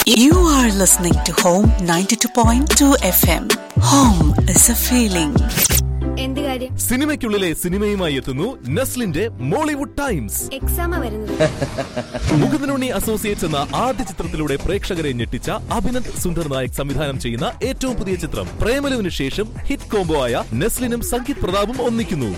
You are listening to Home 92.2 FM. Home is a feeling. സിനിമയ്ക്കുള്ളിലെ സിനിമയുമായി എത്തുന്നു നസ്ലിന്റെ Mollywood times. Mukundanunni associates എന്ന ആദ്യ ചിത്രത്തിലൂടെ പ്രേക്ഷകരെ ഞെട്ടിച്ച അഭിനന്ദ് സുന്ദർ നായക് സംവിധാനം ചെയ്യുന്ന ഏറ്റവും പുതിയ ചിത്രം പ്രേമലുവിന് ശേഷം ഹിറ്റ് കോംബോ ആയ നസ്ലിനും സംഗീത് പ്രതാപും ഒന്നിക്കുന്നു.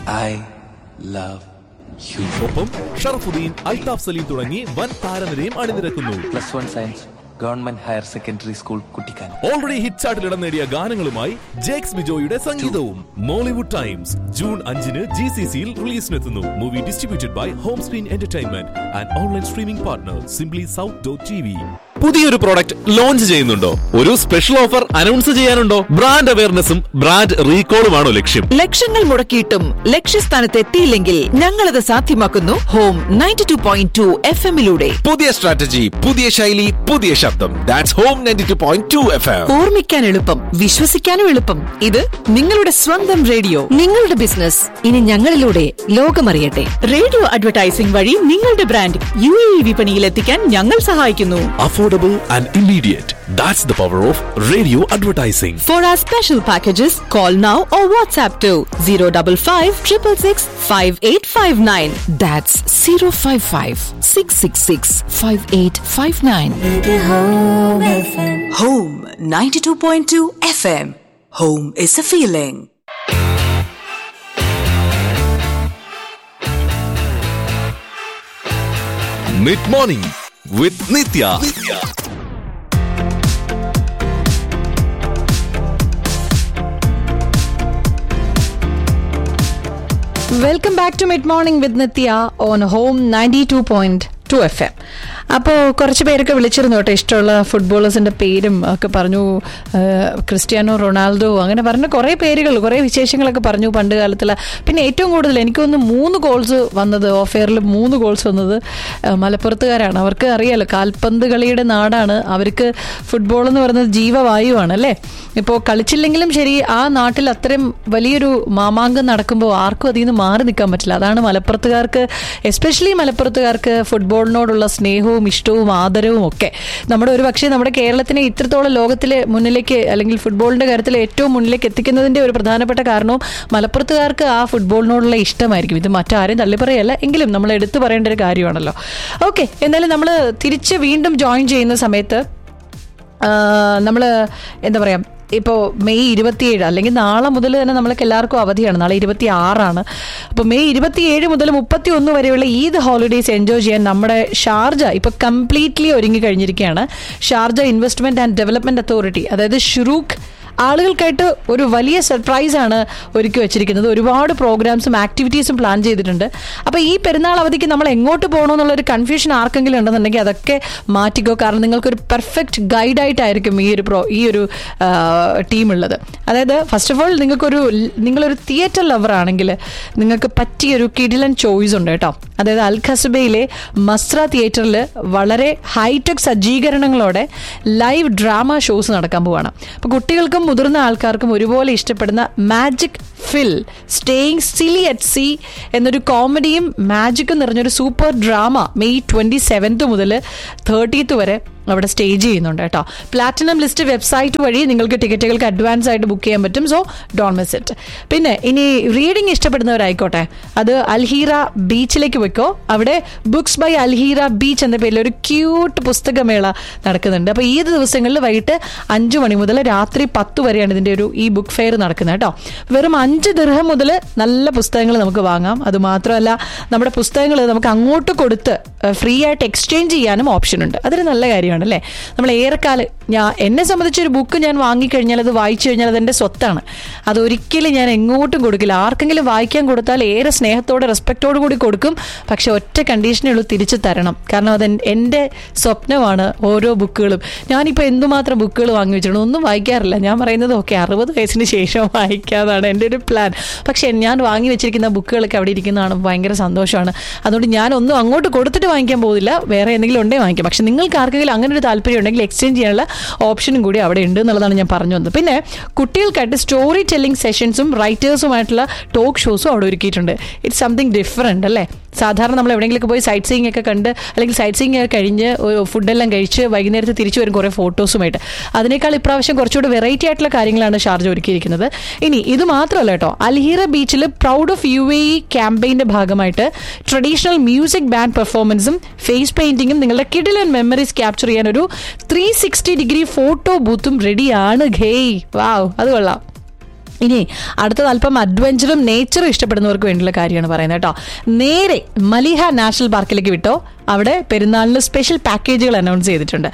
ഒപ്പം ഷറഫുദ്ദീൻ, അൽതാഫ് സലീം തുടങ്ങി വൻ താരനിരയും അണിനിരക്കുന്നു. Government higher secondary school Kuttikkanam. Already hit ചാർട്ടിൽ ഇടം നേടിയ ഗാനങ്ങളുമായി ജേക്സ് ബിജോയുടെ സംഗീതവും. Mollywood times June 5 GCCയിൽ റിലീസിനെത്തുന്നു. Movie distributed by whom screen entertainment and online streaming partner simply-south.tv. പുതിയൊരു പ്രോഡക്റ്റ് ലോഞ്ച് ചെയ്യുന്നുണ്ടോ? ഒരു special offer announce ചെയ്യാനുണ്ടോ? Brand അവയർനെസ്സും brand റീകോളുമാണോ ലക്ഷ്യം? ലക്ഷങ്ങൾ മുടക്കിയിട്ടും ലക്ഷ്യസ്ഥാനത്ത് എത്തിയില്ലെങ്കിൽ ഞങ്ങളത് സാധ്യമാക്കുന്നു ഹോം 92.2 FM-ലൂടെ. പുതിയ സ്ട്രാറ്റജി, പുതിയ ശൈലി, പുതിയ ശബ്ദം. That's Home 92.2 FM. ഓർമ്മിക്കാൻ എളുപ്പം, വിശ്വസിക്കാനും എളുപ്പം. ഇത് നിങ്ങളുടെ സ്വന്തം റേഡിയോ. നിങ്ങളുടെ ബിസിനസ് ഇനി ഞങ്ങളിലൂടെ ലോകമറിയട്ടെ. റേഡിയോ അഡ്വർടൈസിംഗ് വഴി നിങ്ങളുടെ ബ്രാൻഡ് UAE വിപണിയിൽ എത്തിക്കാൻ ഞങ്ങൾ സഹായിക്കുന്നു. Affordable and immediate. That's the power of radio advertising. For our special packages, call now or WhatsApp to 055 666 5859. That's 055 666 5859. Home 92.2 FM. Home is a feeling. Mid Morning with Nitya. Welcome back to mid morning with Nithya on home 92.2 FM. അപ്പോൾ കുറച്ച് പേരൊക്കെ വിളിച്ചിരുന്നു കേട്ടോ, ഇഷ്ടമുള്ള ഫുട്ബോളേഴ്സിൻ്റെ പേരും ഒക്കെ പറഞ്ഞു. Cristiano Ronaldo അങ്ങനെ പറഞ്ഞ കുറേ പേരുകൾ, കുറേ വിശേഷങ്ങളൊക്കെ പറഞ്ഞു പണ്ട് കാലത്തുള്ള. പിന്നെ ഏറ്റവും കൂടുതൽ എനിക്ക് തോന്നുന്നു 3 ഗോൾസ് വന്നത്, ഓഫെയറിൽ 3 ഗോൾസ് വന്നത് മലപ്പുറത്തുകാരാണ്. അവർക്ക് അറിയാലോ, കാൽപന്ത് കളിയുടെ നാടാണ്. അവർക്ക് ഫുട്ബോൾ എന്ന് പറയുന്നത് ജീവവായുവാണ് അല്ലേ. ഇപ്പോൾ കളിച്ചില്ലെങ്കിലും ശരി, ആ നാട്ടിൽ അത്രയും വലിയൊരു മാമാങ്കം നടക്കുമ്പോൾ ആർക്കും അതിൽ നിന്ന് മാറി നിൽക്കാൻ പറ്റില്ല. അതാണ് മലപ്പുറത്തുകാർക്ക്, എസ്പെഷ്യലി മലപ്പുറത്തുകാർക്ക് ഫുട്ബോളിനോടുള്ള സ്നേഹവും ഇഷ്ടവും ആദരവും ഒക്കെ. ഒരു പക്ഷേ നമ്മുടെ കേരളത്തിനെ ഇത്രത്തോളം ലോകത്തിലെ മുന്നിലേക്ക്, അല്ലെങ്കിൽ ഫുട്ബോളിന്റെ കാര്യത്തിൽ ഏറ്റവും മുന്നിലേക്ക് എത്തിക്കുന്നതിന്റെ ഒരു പ്രധാനപ്പെട്ട കാരണവും മലപ്പുറത്തുകാർക്ക് ആ ഫുട്ബോളിനോടുള്ള ഇഷ്ടമായിരിക്കും. ഇത് മറ്റാരും തള്ളിപ്പറയല്ല, എങ്കിലും നമ്മൾ എടുത്തു പറയേണ്ട ഒരു കാര്യമാണല്ലോ. ഓക്കെ, എന്തായാലും നമ്മൾ തിരിച്ച് വീണ്ടും ജോയിൻ ചെയ്യുന്ന സമയത്ത് നമ്മൾ എന്താ പറയുക, ഇപ്പോൾ മെയ് 27 അല്ലെങ്കിൽ നാളെ മുതൽ തന്നെ നമ്മൾക്ക് എല്ലാവർക്കും അവധിയാണ്. നാളെ 26 അപ്പോൾ മെയ് 27 മുതൽ 31 വരെയുള്ള ഈദ് ഹോളിഡേയ്സ് എൻജോയ് ചെയ്യാൻ നമ്മുടെ ഷാർജ ഇപ്പോൾ കംപ്ലീറ്റ്ലി ഒരുങ്ങി കഴിഞ്ഞിരിക്കുകയാണ്. Sharjah investment and development authority, അതായത് ഷുറൂഖ്, ആളുകൾക്കായിട്ട് ഒരു വലിയ സർപ്രൈസാണ് ഒരുക്കി വെച്ചിരിക്കുന്നത്. ഒരുപാട് പ്രോഗ്രാംസും ആക്ടിവിറ്റീസും പ്ലാൻ ചെയ്തിട്ടുണ്ട്. അപ്പോൾ ഈ പെരുന്നാൾ അവധിക്ക് നമ്മൾ എങ്ങോട്ട് പോകണമെന്നുള്ളൊരു കൺഫ്യൂഷൻ ആർക്കെങ്കിലും ഉണ്ടെന്നുണ്ടെങ്കിൽ അതൊക്കെ മാറ്റിക്കോ. കാരണം നിങ്ങൾക്കൊരു പെർഫെക്റ്റ് ഗൈഡായിട്ടായിരിക്കും ഈ ഒരു ടീം ഉള്ളത്. അതായത് ഫസ്റ്റ് ഓഫ് ഓൾ നിങ്ങളൊരു തിയേറ്റർ ലവർ ആണെങ്കിൽ നിങ്ങൾക്ക് പറ്റിയൊരു കിടിലൻ ചോയ്സ് ഉണ്ട് കേട്ടോ. അതായത് അൽ ഖസബയിലെ മസ്ര തിയേറ്ററിൽ വളരെ ഹൈടെക് സജ്ജീകരണങ്ങളോടെ ലൈവ് ഡ്രാമ ഷോസ് നടക്കാൻ പോവാണ്. അപ്പോൾ കുട്ടികൾക്കും മുതിർന്ന ആൾക്കാർക്കും ഒരുപോലെ ഇഷ്ടപ്പെടുന്ന magic fill staying Sili at see എന്നൊരു കോമഡിയും മാജിക്കും നിറഞ്ഞൊരു സൂപ്പർ ഡ്രാമ മെയ് 27 മുതൽ 30 വരെ അവിടെ സ്റ്റേജ് ചെയ്യുന്നുണ്ട് കേട്ടോ. പ്ലാറ്റിനം ലിസ്റ്റ് വെബ്സൈറ്റ് വഴി നിങ്ങൾക്ക് ടിക്കറ്റുകൾക്ക് അഡ്വാൻസ് ആയിട്ട് ബുക്ക് ചെയ്യാൻ പറ്റും. So don't miss it. പിന്നെ ഇനി റീഡിംഗ് ഇഷ്ടപ്പെടുന്നവരായിക്കോട്ടെ, അത് അൽഹീറ ബീച്ചിലേക്ക് പോയിക്കോ. അവിടെ ബുക്സ് ബൈ അൽഹീറ ബീച്ച് എന്ന പേരിൽ ഒരു ക്യൂട്ട് പുസ്തകമേള നടക്കുന്നുണ്ട്. അപ്പോൾ ഈ ദിവസങ്ങളിൽ വൈകിട്ട് 5 മണി മുതൽ രാത്രി 10 വരെയാണ് ഇതിൻ്റെ ഈ ബുക്ക് ഫെയർ നടക്കുന്നത് കേട്ടോ. വെറും 5 ദിർഹം മുതൽ നല്ല പുസ്തകങ്ങൾ നമുക്ക് വാങ്ങാം. അതുമാത്രമല്ല, നമ്മുടെ പുസ്തകങ്ങൾ നമുക്ക് അങ്ങോട്ട് കൊടുത്ത് ഫ്രീ ആയിട്ട് എക്സ്ചേഞ്ച് ചെയ്യാനും ഓപ്ഷൻ ഉണ്ട്. അതൊരു നല്ല കാര്യമാണ് അല്ലേ. നമ്മൾ ഏറെക്കാലം, എന്നെ സംബന്ധിച്ചൊരു ബുക്ക് ഞാൻ വാങ്ങിക്കഴിഞ്ഞാൽ, അത് വായിച്ചു കഴിഞ്ഞാൽ അതെൻ്റെ സ്വത്താണ്. അതൊരിക്കലും ഞാൻ എങ്ങോട്ടും കൊടുക്കില്ല. ആർക്കെങ്കിലും വായിക്കാൻ കൊടുത്താൽ ഏറെ സ്നേഹത്തോടെ റെസ്പെക്റ്റോടു കൂടി കൊടുക്കും. പക്ഷെ ഒറ്റ കണ്ടീഷനേ ഉള്ളൂ, തിരിച്ചു തരണം. കാരണം അത് എൻ്റെ സ്വപ്നമാണ് ഓരോ ബുക്കുകളും. ഞാനിപ്പോൾ എന്തുമാത്രം ബുക്കുകൾ വാങ്ങി വെച്ചിട്ടുണ്ട്, ഒന്നും വായിക്കാറില്ല. ഞാൻ പറയുന്നത് 60 വയസ്സിന് ശേഷം വായിക്കാതാണ് എൻ്റെ ഒരു പ്ലാൻ. പക്ഷെ ഞാൻ വാങ്ങി വെച്ചിരിക്കുന്ന ബുക്കുകളൊക്കെ അവിടെ ഇരിക്കുന്നതാണ് ഭയങ്കര സന്തോഷമാണ്. അതുകൊണ്ട് ഞാനൊന്നും അങ്ങോട്ട് കൊടുത്തിട്ട് വാങ്ങിക്കാൻ പോകുന്നില്ല, വേറെ എന്തെങ്കിലും ഉണ്ടേ വാങ്ങിക്കാം. പക്ഷെ നിങ്ങൾക്ക് ആർക്കെങ്കിലും അങ്ങനെ ഒരു താല്പര്യം ഉണ്ടെങ്കിൽ എക്സ്ചേഞ്ച് ചെയ്യാനുള്ള ഓപ്ഷനും കൂടി അവിടെ ഉണ്ട് എന്നുള്ളതാണ് ഞാൻ പറഞ്ഞു വന്നത്. പിന്നെ കുട്ടികൾക്കായിട്ട് സ്റ്റോറി ടെല്ലിംഗ് സെഷൻസും റൈറ്റേഴ്സുമായിട്ടുള്ള ടോക്ക് ഷോസും അവിടെ ഒരുക്കിയിട്ടുണ്ട്. ഇറ്റ്സ് സംതിങ് ഡിഫറെൻ്റ് അല്ലേ. സാധാരണ നമ്മൾ എവിടെയെങ്കിലും പോയി സൈറ്റ് സീയിങ് ഒക്കെ കണ്ട് അല്ലെങ്കിൽ സൈറ്റ് സീയിങ് ഒക്കെ കഴിഞ്ഞ് ഫുഡെല്ലാം കഴിച്ച് വൈകുന്നേരത്ത് തിരിച്ചു വരും കുറേ ഫോട്ടോസുമായിട്ട്. അതിനേക്കാൾ ഇപ്രാവശ്യം കുറച്ചുകൂടി വെറൈറ്റി ആയിട്ടുള്ള കാര്യങ്ങളാണ് ഷാർജ ഒരുക്കിയിരിക്കുന്നത്. ഇനി ഇത് മാത്രമല്ല കേട്ടോ, അൽഹീറ ബീച്ചിൽ പ്രൗഡ് ഓഫ് UAE ക്യാമ്പയിൻ്റെ ഭാഗമായിട്ട് ട്രഡീഷണൽ മ്യൂസിക് ബാൻഡ് പെർഫോമൻസും ഫേസ് പെയിന്റിങ്ങും നിങ്ങളുടെ കിഡിൽ ആൻഡ് മെമ്മറീസ് ക്യാപ്ചർ ചെയ്യാൻ ഒരു 360-ഡിഗ്രി ഫോട്ടോ ബൂത്തും റെഡിയാണ്. ഘേയ് വാവ്, അത് കൊള്ളാം. ഇനി അടുത്തത് അല്പം അഡ്വഞ്ചറും നേച്ചറും ഇഷ്ടപ്പെടുന്നവർക്ക് വേണ്ടിയുള്ള കാര്യമാണ് പറയുന്നത് കേട്ടോ. നേരെ മലിഹ നാഷണൽ പാർക്കിലേക്ക് വിട്ടോ. അവിടെ പെരുന്നാളിന് സ്പെഷ്യൽ പാക്കേജുകൾ അനൗൺസ് ചെയ്തിട്ടുണ്ട്.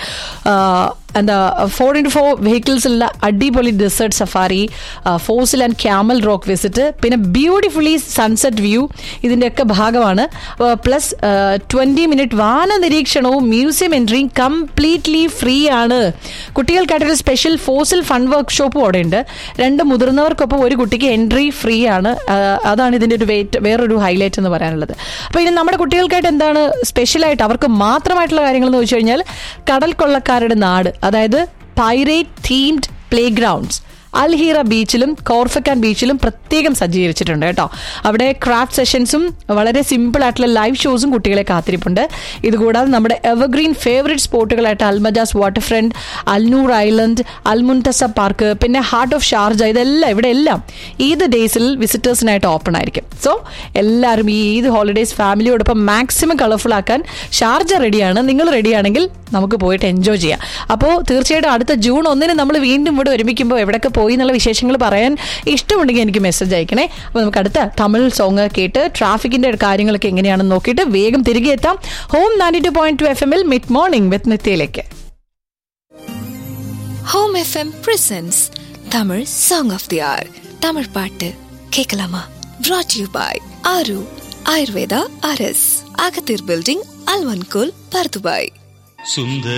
4x4 വെഹിക്കിൾസുള്ള അടിപൊളി desert safari, fossil and camel rock visit, പിന്നെ ബ്യൂട്ടിഫുള്ളി സൺസെറ്റ് വ്യൂ ഇതിൻ്റെയൊക്കെ ഭാഗമാണ്. പ്ലസ് 20 മിനിറ്റ് വാന നിരീക്ഷണവും മ്യൂസിയം എൻട്രിയും കംപ്ലീറ്റ്ലി ഫ്രീ ആണ്. കുട്ടികൾക്കായിട്ടൊരു സ്പെഷ്യൽ ഫോസിൽ ഫൺ വർക്ക്ഷോപ്പും അവിടെ ഉണ്ട്. 2 മുതിർന്നവർക്കൊപ്പം ഒരു കുട്ടിക്ക് എൻട്രി ഫ്രീ ആണ്. അതാണ് ഇതിൻ്റെ ഒരു വേറൊരു ഹൈലൈറ്റ് എന്ന് പറയാനുള്ളത്. അപ്പോൾ ഇനി നമ്മുടെ കുട്ടികൾക്കായിട്ട് എന്താണ് സ്പെഷ്യലായിട്ട് അവർക്ക് മാത്രമായിട്ടുള്ള കാര്യങ്ങളെന്ന് വെച്ച് കഴിഞ്ഞാൽ കടൽ കൊള്ളക്കാരുടെ നാട്, അതായത് pyrite themed play grounds അൽഹീറ ബീച്ചിലും Khor Fakkan ബീച്ചിലും പ്രത്യേകം സജ്ജീകരിച്ചിട്ടുണ്ട് കേട്ടോ. അവിടെ ക്രാഫ്റ്റ് സെഷൻസും വളരെ സിമ്പിൾ ആയിട്ടുള്ള ലൈവ് ഷോസും കുട്ടികളെ കാത്തിരിപ്പുണ്ട്. ഇതുകൂടാതെ നമ്മുടെ evergreen favourite സ്പോട്ടുകളായിട്ട് Al Majaz water front, Al Noor island, അൽമുൻതസ park, പിന്നെ ഹാർട്ട് ഓഫ് ഷാർജ, ഇതെല്ലാം ഇവിടെ എല്ലാം ഈദ് ഡേയ്സിൽ വിസിറ്റേഴ്സിനായിട്ട് ഓപ്പൺ ആയിരിക്കും. സോ എല്ലാവരും ഈ ഈദ് ഹോളിഡേയ്സ് ഫാമിലിയോടൊപ്പം മാക്സിമം കളർഫുൾ ആക്കാൻ ഷാർജ റെഡിയാണ്. നിങ്ങൾ റെഡിയാണെങ്കിൽ നമുക്ക് പോയിട്ട് എൻജോയ് ചെയ്യാം. അപ്പോൾ തീർച്ചയായിട്ടും അടുത്ത ജൂൺ 1 നമ്മൾ വീണ്ടും ഇവിടെ ഒരുമിക്കുമ്പോൾ എവിടെയൊക്കെ പോയി എന്നുള്ള വിശേഷങ്ങൾ പറയാൻ ഇഷ്ടമുണ്ടെങ്കിൽ എനിക്ക് മെസ്സേജ് അയക്കണേ. അപ്പോൾ നമുക്ക് അടുത്ത തമിഴ് സോങ് കേട്ട് ട്രാഫിക്കിന്റെ കാര്യങ്ങളൊക്കെ എങ്ങനെയാണെന്ന് നോക്കിയിട്ട് വേഗം തിരികെ എത്താം home 92.2 FM mid morning with നിത്യയിലേക്ക്. Home FM presents Tamil song of they are. Tamil பாட்டு கேட்கலாமா? brought to you by ஆரு ஆயுர்வேதா RS, அகத்தீர் பில்டிங், அல்வன்கோல், பர்துபாய்.